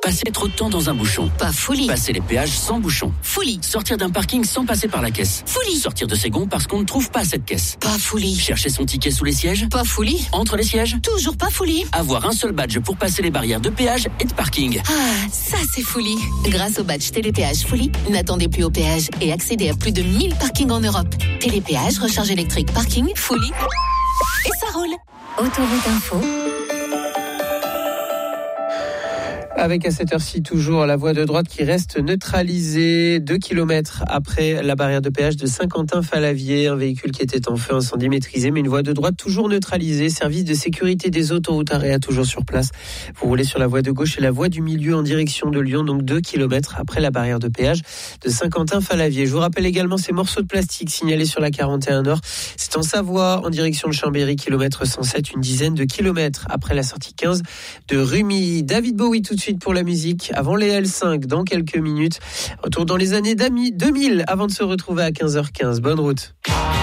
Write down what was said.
Passer trop de temps dans un bouchon. Pas folie. Passer les péages sans bouchon. Folie. Sortir d'un parking sans passer par la caisse. Folie. Sortir de ses gonds parce qu'on ne trouve pas cette caisse. Pas folie. Chercher son ticket sous les sièges. Pas folie. Entre les sièges. Toujours pas folie. Avoir un seul badge pour passer les barrières de péage et de parking. Ah, ça c'est folie. Grâce au badge Télépéage Folie, n'attendez plus au péage et accédez à plus de 1000 parkings en Europe. Télépéage, recharge électrique, parking, Folie. Et ça roule. Autoroute Info. Avec à cette heure-ci toujours la voie de droite qui reste neutralisée 2 km après la barrière de péage de Saint-Quentin-Fallavier. Un véhicule qui était en feu incendie maîtrisé, mais une voie de droite toujours neutralisée. Service de sécurité des autoroutes AREA toujours sur place. Vous roulez sur la voie de gauche et la voie du milieu en direction de Lyon, donc 2 km après la barrière de péage de Saint-Quentin-Fallavier. Je vous rappelle également ces morceaux de plastique signalés sur la 41 Nord. C'est en Savoie, en direction de Chambéry, kilomètre 107, une dizaine de kilomètres après la sortie 15 de Rumi. David Bowie tout de suite pour la musique, avant les L5 dans quelques minutes. Retour dans les années 2000 avant de se retrouver à 15h15. Bonne route.